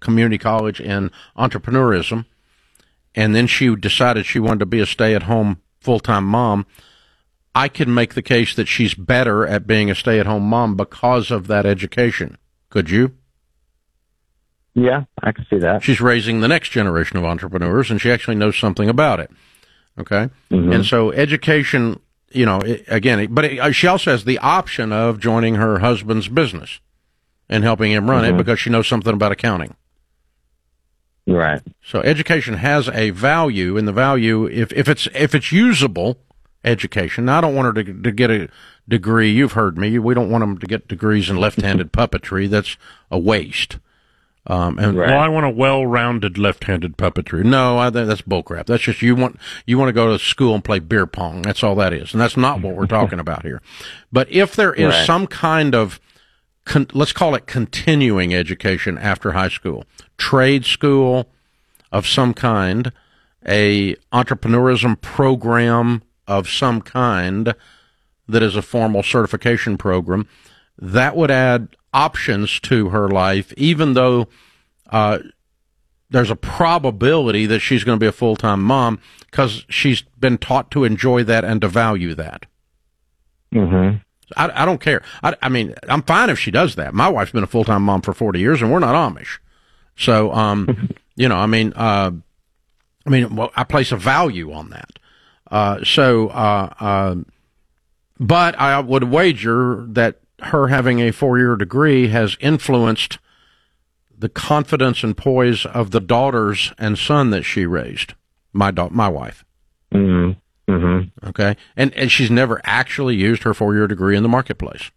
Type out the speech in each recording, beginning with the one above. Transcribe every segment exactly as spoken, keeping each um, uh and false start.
community college in entrepreneurism, and then she decided she wanted to be a stay-at-home full-time mom, I can make the case that she's better at being a stay-at-home mom because of that education. Could you? Yeah, I can see that. She's raising the next generation of entrepreneurs, and she actually knows something about it. Okay? Mm-hmm. And so education, you know, it, again, it, but it, she also has the option of joining her husband's business and helping him run mm-hmm. it because she knows something about accounting. Right. So education has a value, and the value, if, if it's if it's usable education. Now, I don't want her to, to get a degree. You've heard me. We don't want them to get degrees in left-handed puppetry. That's a waste. Um, and right. Well, I want a well-rounded left-handed puppetry. No, I think that's bullcrap. That's just you want you want to go to school and play beer pong. That's all that is, and that's not what we're talking about here. But if there is right. some kind of, con- let's call it continuing education after high school, trade school of some kind, a entrepreneurism program of some kind that is a formal certification program, that would add options to her life, even though uh, there's a probability that she's going to be a full-time mom because she's been taught to enjoy that and to value that. Mm-hmm. I, I don't care. I, I mean, I'm fine if she does that. My wife's been a full-time mom for forty years, and we're not Amish. So, um, you know, I mean, uh, I mean, well, I place a value on that. Uh, so, uh, uh, but I would wager that her having a four-year degree has influenced the confidence and poise of the daughters and son that she raised, my da- my wife. Mm-hmm. Mm-hmm. Okay? And, and she's never actually used her four-year degree in the marketplace.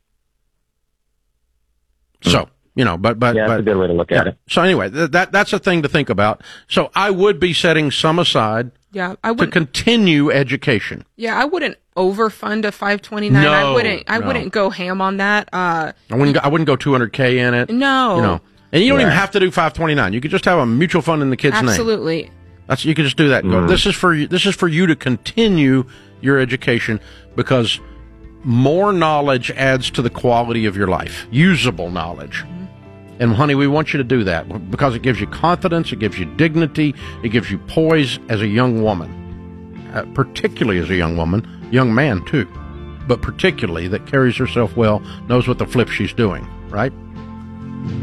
Mm-hmm. So, you know, but... but yeah, that's but, a good way to look yeah. at it. So anyway, th- that that's a thing to think about. So I would be setting some aside yeah, I to continue education. Yeah, I wouldn't overfund a five twenty-nine. No, I wouldn't. I no. wouldn't go ham on that. Uh, I wouldn't. Go, I wouldn't go two hundred K in it. No, you know, and you don't right. even have to do five twenty-nine. You could just have a mutual fund in the kid's Absolutely. name. Absolutely. That's you could just do that. And go, Mm. this is for you. This is for you to continue your education because more knowledge adds to the quality of your life. Usable knowledge. Mm-hmm. And honey, we want you to do that because it gives you confidence, it gives you dignity, it gives you poise as a young woman. Uh, particularly as a young woman, young man too, but particularly that carries herself well, knows what the flip she's doing, right?